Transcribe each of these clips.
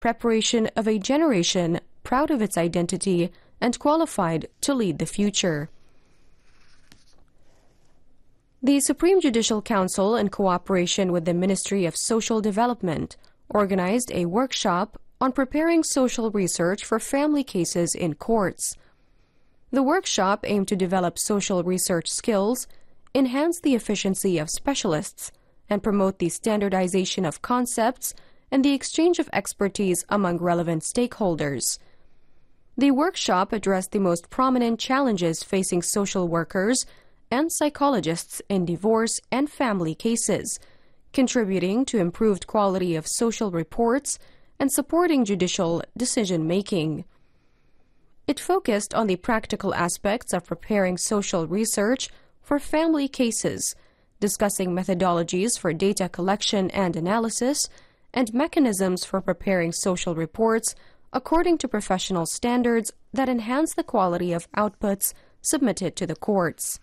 preparation of a generation proud of its identity and qualified to lead the future. The Supreme Judicial Council, in cooperation with the Ministry of Social Development, organized a workshop on preparing social research for family cases in courts. The workshop aimed to develop social research skills, enhance the efficiency of specialists, and promote the standardization of concepts and the exchange of expertise among relevant stakeholders. The workshop addressed the most prominent challenges facing social workers and psychologists in divorce and family cases, contributing to improved quality of social reports and supporting judicial decision-making. It focused on the practical aspects of preparing social research for family cases, discussing methodologies for data collection and analysis, and mechanisms for preparing social reports according to professional standards that enhance the quality of outputs submitted to the courts.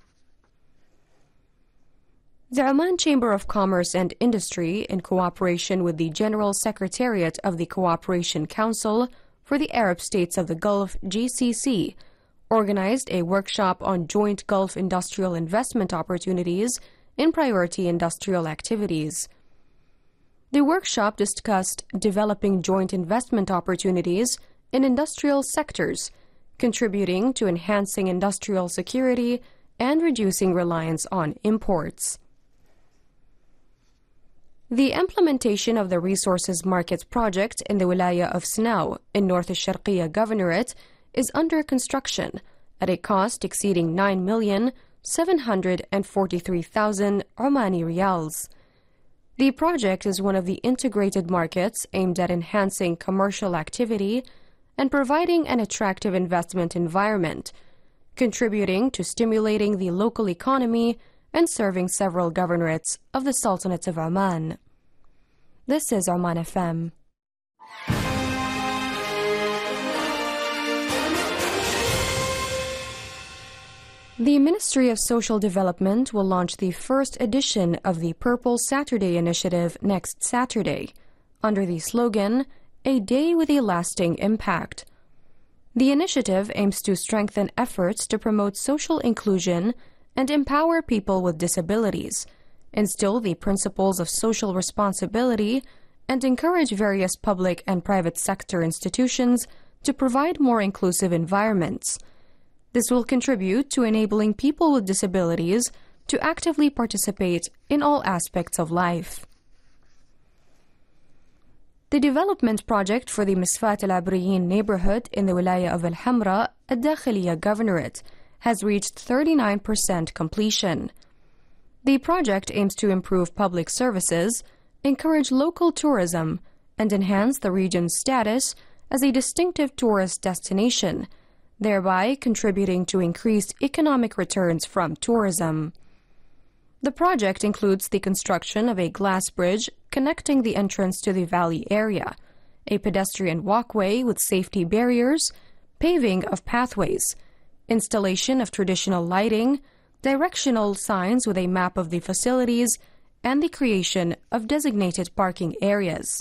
The Oman Chamber of Commerce and Industry, in cooperation with the General Secretariat of the Cooperation Council for the Arab States of the Gulf (GCC), organized a workshop on joint Gulf industrial investment opportunities in priority industrial activities. The workshop discussed developing joint investment opportunities in industrial sectors, contributing to enhancing industrial security and reducing reliance on imports. The implementation of the Resources Markets Project in the Wilaya of Snau in North al-Sharqiya Governorate is under construction at a cost exceeding 9,743,000 Omani riyals. The project is one of the integrated markets aimed at enhancing commercial activity and providing an attractive investment environment, contributing to stimulating the local economy and serving several governorates of the Sultanate of Oman. This is Oman FM. The Ministry of Social Development will launch the first edition of the Purple Saturday initiative next Saturday, under the slogan, "A Day with a Lasting Impact." The initiative aims to strengthen efforts to promote social inclusion and empower people with disabilities, instill the principles of social responsibility, and encourage various public and private sector institutions to provide more inclusive environments. This will contribute to enabling people with disabilities to actively participate in all aspects of life. The development project for the Misfat al-Abriyin neighborhood in the Wilaya of Al-Hamra, Al-Dakhiliya Governorate, has reached 39% completion. The project aims to improve public services, encourage local tourism, and enhance the region's status as a distinctive tourist destination, thereby contributing to increased economic returns from tourism. The project includes the construction of a glass bridge connecting the entrance to the valley area, a pedestrian walkway with safety barriers, paving of pathways, installation of traditional lighting, directional signs with a map of the facilities, and the creation of designated parking areas.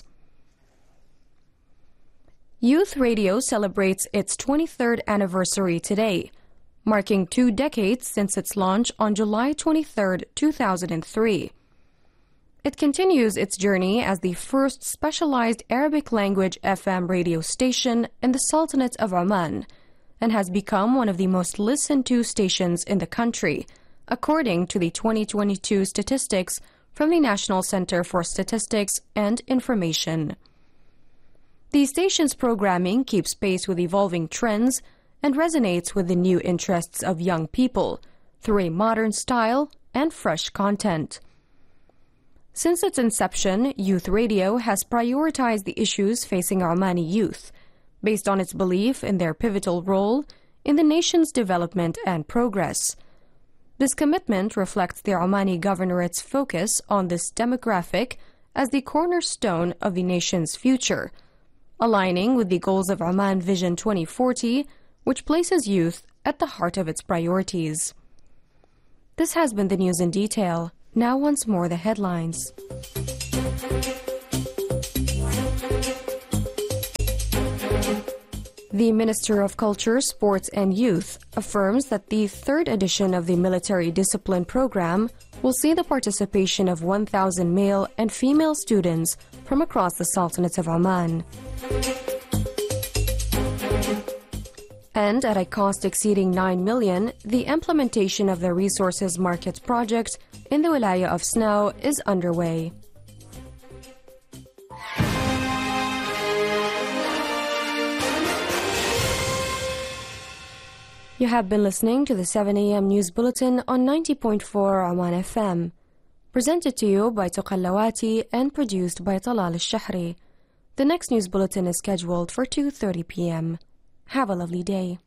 Youth Radio celebrates its 23rd anniversary today, marking 2 decades since its launch on July 23, 2003. It continues its journey as the first specialized Arabic-language FM radio station in the Sultanate of Oman, and has become one of the most listened-to stations in the country, according to the 2022 statistics from the National Center for Statistics and Information. The station's programming keeps pace with evolving trends and resonates with the new interests of young people through a modern style and fresh content. Since its inception, Youth Radio has prioritized the issues facing Omani youth, based on its belief in their pivotal role in the nation's development and progress. This commitment reflects the Omani Governorate's focus on this demographic as the cornerstone of the nation's future, aligning with the goals of Oman Vision 2040, which places youth at the heart of its priorities. This has been the news in detail. Now once more the headlines. The Minister of Culture, Sports and Youth affirms that the third edition of the Military Discipline Program will see the participation of 1,000 male and female students from across the Sultanate of Oman. And at a cost exceeding 9 million, the implementation of the Resources Market project in the Wilaya of Snow is underway. You have been listening to the 7 a.m. News Bulletin on 90.4 Oman FM. Presented to you by Tuqallawati and produced by Talal al-Shahri. The next news bulletin is scheduled for 2:30 p.m. Have a lovely day.